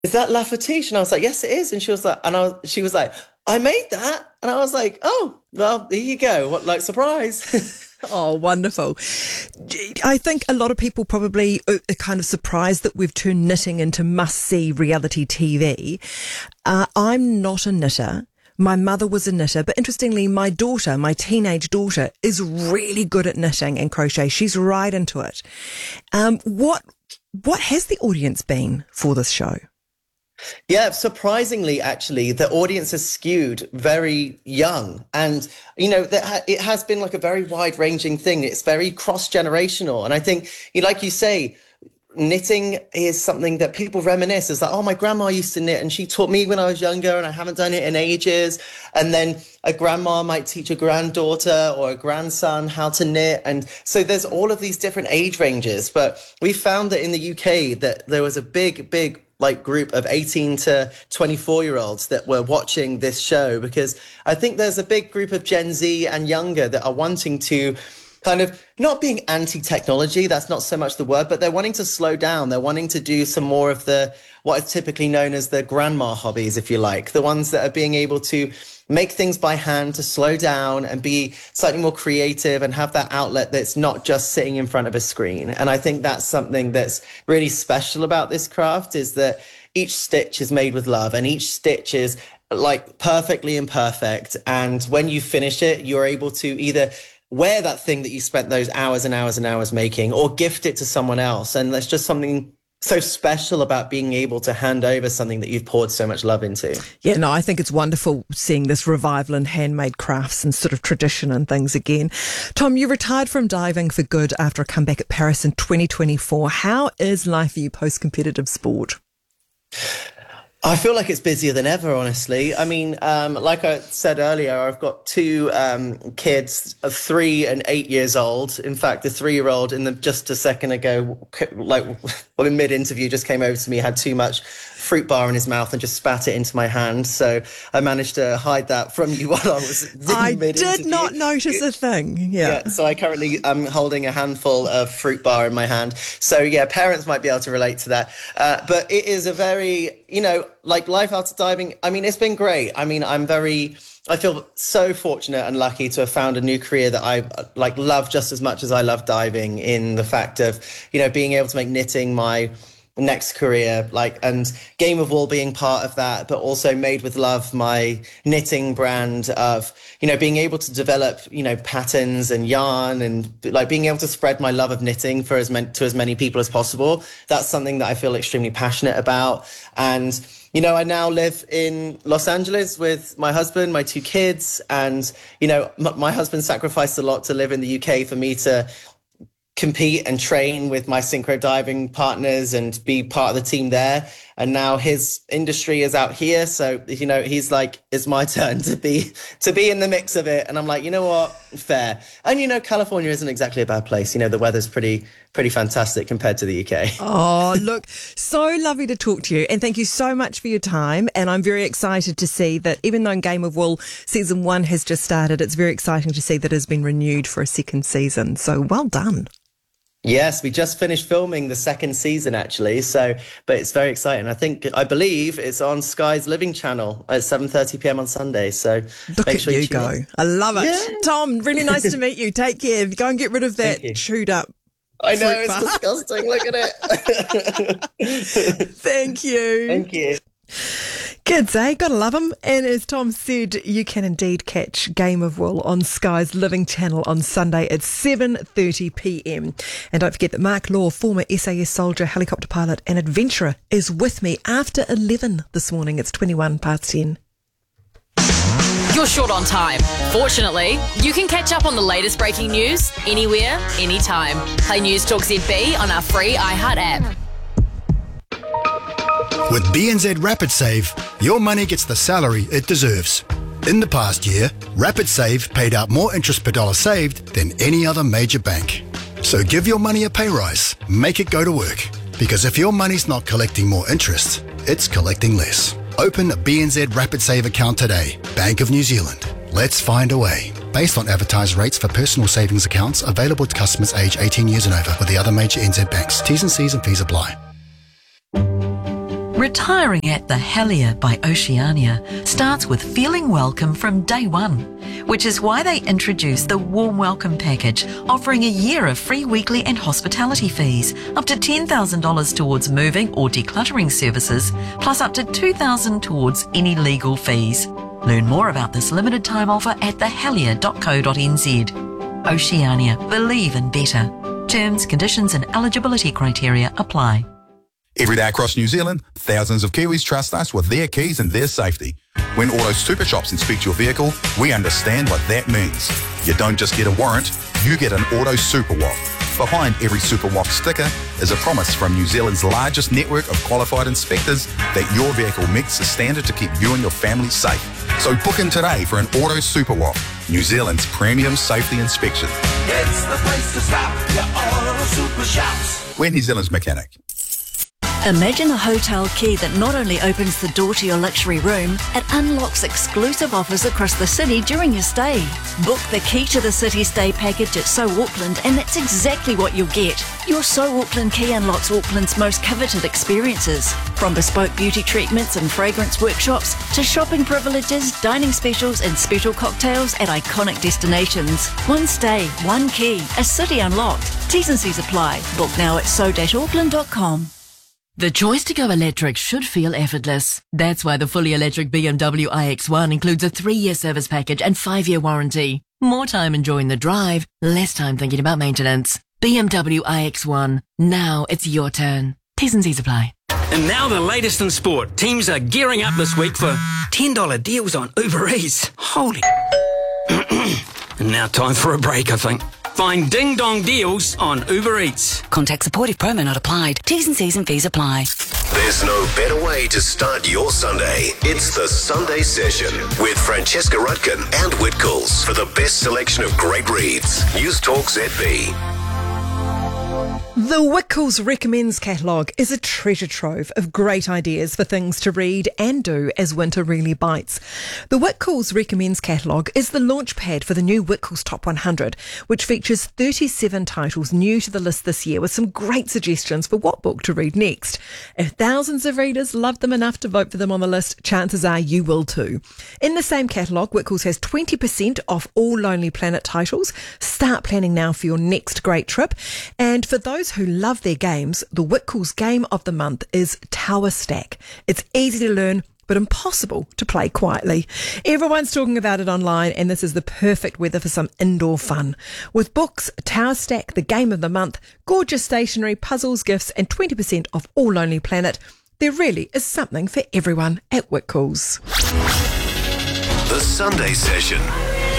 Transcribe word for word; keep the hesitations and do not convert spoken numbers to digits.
is that La Fatiche? And I was like, yes, it is. And she was like, and I was, she was like, I made that. And I was like, oh, well, there you go. What, like, surprise. Oh, wonderful. I think a lot of people probably are kind of surprised that we've turned knitting into must-see reality T V. Uh, I'm not a knitter. My mother was a knitter, but interestingly, my daughter, my teenage daughter, is really good at knitting and crochet. She's right into it. Um, what what has the audience been for this show? Yeah, surprisingly, actually, the audience is skewed very young. And, you know, that it has been like a very wide ranging thing. It's very cross generational. And I think, like you say, knitting is something that people reminisce. It's like, oh, my grandma used to knit and she taught me when I was younger and I haven't done it in ages. And then a grandma might teach a granddaughter or a grandson how to knit. And so there's all of these different age ranges. But we found that in the U K that there was a big, big like group of eighteen to twenty-four year olds that were watching this show, because I think there's a big group of Gen Z and younger that are wanting to kind of not being anti-technology, that's not so much the word, but they're wanting to slow down. They're wanting to do some more of the, what is typically known as the grandma hobbies, if you like, the ones that are being able to make things by hand, to slow down and be slightly more creative and have that outlet that's not just sitting in front of a screen. And I think that's something that's really special about this craft, is that each stitch is made with love and each stitch is like perfectly imperfect. And when you finish it, you're able to either wear that thing that you spent those hours and hours and hours making or gift it to someone else. And there's just something so special about being able to hand over something that you've poured so much love into. Yeah, no, I think it's wonderful seeing this revival in handmade crafts and sort of tradition and things again. Tom, you retired from diving for good after a comeback at Paris in twenty twenty-four. How is life for you post-competitive sport? I feel like it's busier than ever, honestly. I mean, um, like I said earlier, I've got two um, kids, of three and eight years old. In fact, the three-year-old, in the, just a second ago, like well, in mid-interview, just came over to me, had too much fruit bar in his mouth and just spat it into my hand. So I managed to hide that from you while I was in I mid-interview. did not notice a thing. Yeah. yeah. So I currently am holding a handful of fruit bar in my hand. So yeah, parents might be able to relate to that. Uh, but it is a very, you know, like life after diving. I mean, it's been great. I mean, I'm very, I feel so fortunate and lucky to have found a new career that I like love just as much as I love diving, in the fact of, you know, being able to make knitting my next career, like, and Game of Wool being part of that, but also Made with Love, my knitting brand of, you know, being able to develop, you know, patterns and yarn and like being able to spread my love of knitting for as many, to as many people as possible. That's something that I feel extremely passionate about. And, you know, I now live in Los Angeles with my husband, my two kids, and, you know, m- my husband sacrificed a lot to live in the U K for me to compete and train with my synchro diving partners and be part of the team there. And now his industry is out here. So, you know, he's like, it's my turn to be, to be in the mix of it. And I'm like, you know what? Fair. And, you know, California isn't exactly a bad place. You know, the weather's pretty, pretty fantastic compared to the U K. Oh, look, so lovely to talk to you. And thank you so much for your time. And I'm very excited to see that even though Game of Wool season one has just started, it's very exciting to see that it has been renewed for a second season. So well done. Yes, we just finished filming the second season, actually. So, but it's very exciting. I think, I believe it's on Sky's Living Channel at seven thirty p m on Sunday. So look make at sure you, you go. in. I love it. Yeah. Tom, really nice to meet you. Take care. Go and get rid of that chewed up. I know, it's disgusting. Look at it. Thank you. Thank you. Kids, eh? Gotta love them. And as Tom said, you can indeed catch Game of Wool on Sky's Living Channel on Sunday at seven thirty p m. And don't forget that Mark Law, former S A S soldier, helicopter pilot and adventurer, is with me after eleven this morning. It's twenty-one past ten. You're short on time. Fortunately, you can catch up on the latest breaking news anywhere, anytime. Play News Talk Z B on our free iHeart app. With B N Z Rapid Save, your money gets the salary it deserves. In the past year, Rapid Save paid out more interest per dollar saved than any other major bank. So give your money a pay rise, make it go to work. Because if your money's not collecting more interest, it's collecting less. Open a B N Z Rapid Save account today. Bank of New Zealand. Let's find a way. Based on advertised rates for personal savings accounts available to customers aged eighteen years and over with the other major N Z banks. T's and C's and fees apply. Retiring at the Helier by Oceania starts with feeling welcome from day one, which is why they introduced the Warm Welcome Package, offering a year of free weekly and hospitality fees, up to ten thousand dollars towards moving or decluttering services, plus up to two thousand dollars towards any legal fees. Learn more about this limited time offer at the helier dot co dot n z. Oceania, believe in better. Terms, conditions and eligibility criteria apply. Every day across New Zealand, thousands of Kiwis trust us with their keys and their safety. When Auto Super Shops inspect your vehicle, we understand what that means. You don't just get a warrant, you get an Auto Super W A F. Behind every Super W A F sticker is a promise from New Zealand's largest network of qualified inspectors that your vehicle meets the standard to keep you and your family safe. So book in today for an Auto Super W A F, New Zealand's premium safety inspection. It's the place to stop, your Auto Super Shops. We're New Zealand's mechanic. Imagine a hotel key that not only opens the door to your luxury room, it unlocks exclusive offers across the city during your stay. Book the Key to the City stay package at So Auckland and that's exactly what you'll get. Your So Auckland key unlocks Auckland's most coveted experiences. From bespoke beauty treatments and fragrance workshops to shopping privileges, dining specials and special cocktails at iconic destinations. One stay, one key, a city unlocked. T's and C's apply. Book now at so dash auckland dot com. The choice to go electric should feel effortless. That's why the fully electric B M W i X one includes a three-year service package and five-year warranty. More time enjoying the drive, less time thinking about maintenance. B M W i X one. Now it's your turn. T's and C's apply. And now the latest in sport. Teams are gearing up this week for ten dollar deals on Uber Eats. Holy... And now time for a break, I think. Find Ding Dong deals on Uber Eats. Contact supportive promo not applied. T's and C's and fees apply. There's no better way to start your Sunday. It's the Sunday Session with Francesca Rutkin and Whitcoulls for the best selection of great reads. News Talk Z B. The Whitcoulls Recommends catalogue is a treasure trove of great ideas for things to read and do as winter really bites. The Whitcoulls Recommends catalogue is the launchpad for the new Whitcoulls Top one hundred, which features thirty-seven titles new to the list this year with some great suggestions for what book to read next. If thousands of readers love them enough to vote for them on the list, chances are you will too. In the same catalogue, Whitcoulls has twenty percent off all Lonely Planet titles. Start planning now for your next great trip. And for those who love their games, the Whitcoulls Game of the Month is Tower Stack. It's easy to learn, but impossible to play quietly. Everyone's talking about it online, and this is the perfect weather for some indoor fun. With books, Tower Stack, the Game of the Month, gorgeous stationery, puzzles, gifts, and twenty percent off all Lonely Planet, there really is something for everyone at Whitcoulls. The Sunday Session